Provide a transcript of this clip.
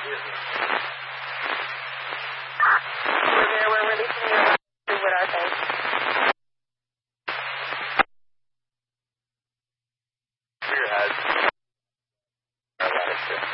We're there. We're releasing you to what our thing. Clear has.